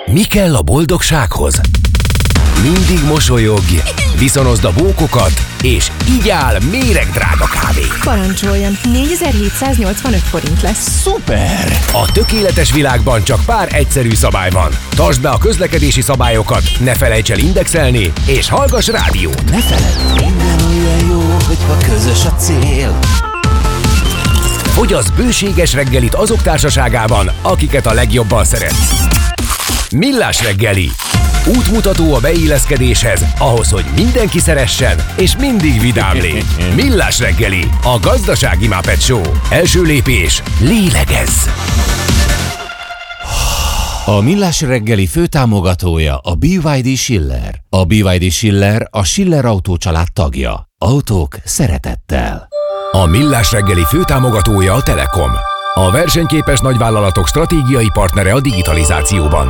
Mi kell a boldogsághoz? Mindig mosolyogj, viszonozd a bókokat, és igyál méregdrága kávét. Parancsoljon, 4785 forint lesz. Szuper! A tökéletes világban csak pár egyszerű szabály van. Tartsd be a közlekedési szabályokat, ne felejts el indexelni, és hallgass rádiót. Ne feledd, minden olyan jó, hogyha közös a cél. Fogyasz bőséges reggelit azok társaságában, akiket a legjobban szeretsz. Millás reggeli. Útmutató a beilleszkedéshez, ahhoz, hogy mindenki szeressen, és mindig vidám légy. Millás reggeli, a gazdasági Muppet Show. Első lépés, lélegezz! A Millás reggeli főtámogatója a BYD Schiller. A BYD Schiller a Schiller Autó család tagja. Autók szeretettel. A Millás reggeli főtámogatója a Telekom. A versenyképes nagyvállalatok stratégiai partnere a digitalizációban.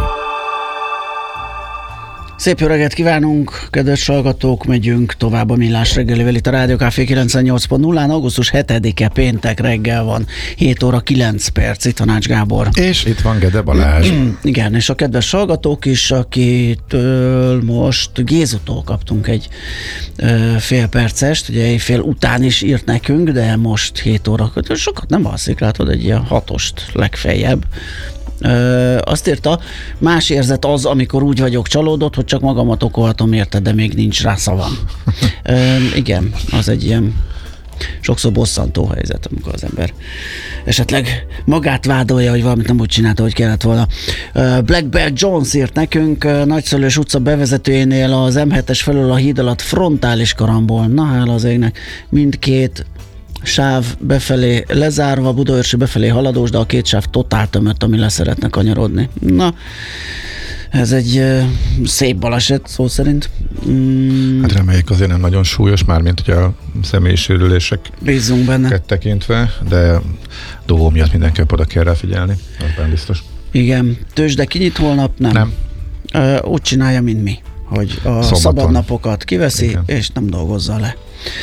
Szép jó reggelt kívánunk, kedves hallgatók, megyünk tovább a Millás reggelivel itt a Rádió Café 98.0-án, augusztus 7-e péntek reggel van, 7 óra 9 perc, itt van Ács Gábor. És itt van Gede Balázs. Igen, és a kedves hallgatók is, akitől most Gézutól kaptunk egy fél percest, ugye éjfél után is írt nekünk, de most 7 óra, sokat nem alszik, látod, egy ilyen 6-ost legfeljebb. Azt írta, más érzet az, amikor úgy vagyok csalódott, hogy csak magamat okolhatom érte, de még nincs rá szavam. Igen, az egy ilyen sokszor bosszantó helyzet, amikor az ember esetleg magát vádolja, hogy valamit nem úgy csinálta, hogy kellett volna. Black Bear Jones írt nekünk, Nagyszőlős utca bevezetőjénél az M7-es felől a híd alatt frontális karambol. Na hála az égnek, mindkét sáv befelé lezárva, Budaörsi befelé haladós, de a két sáv totál tömött, ami leszeretne kanyarodni. Na, ez egy szép baleset, szó szerint. Hát reméljük azért nem nagyon súlyos, mármint ugye a személyi sérülések bízzunk benne tekintve, de dolgó miatt mindenképp oda kell rá figyelni, aztán biztos. Igen, tőzsde kinyit holnap? Nem. Úgy csinálja, mint mi, hogy a szabad napokat kiveszi, igen, és nem dolgozza le.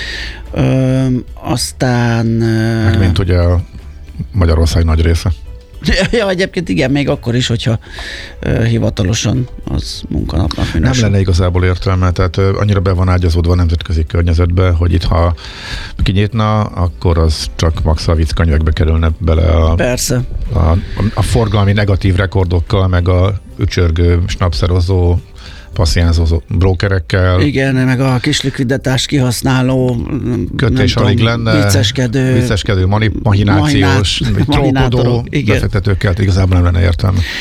Aztán... Meg mint ugye a Magyarország nagy része. Ja, egyébként igen, még akkor is, hogyha hivatalosan az munkanapnak minősül. Nem lenne igazából értelme, tehát annyira be van ágyazódva a nemzetközi környezetbe, hogy itt ha kinyitna, akkor az csak max a vicckönyvekbe kerülne bele Persze. A forgalmi negatív rekordokkal, meg a ücsörgő, snapszerozó, passziánzó brókerekkel. Igen, meg a kis likviditást kihasználó kötés alig lenne, vicceskedő mahinációs, trókodó befektetőkkel igazából nem lenne értelme.